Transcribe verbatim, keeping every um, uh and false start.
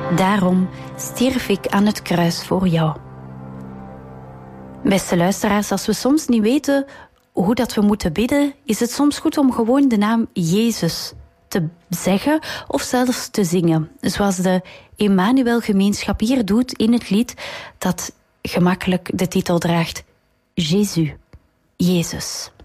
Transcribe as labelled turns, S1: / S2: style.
S1: Daarom stierf ik aan het kruis voor jou. Beste luisteraars, als we soms niet weten hoe dat we moeten bidden, is het soms goed om gewoon de naam Jezus te zeggen of zelfs te zingen. Zoals de Emmanuel-gemeenschap hier doet in het lied dat gemakkelijk de titel draagt: Jésus, Jezus.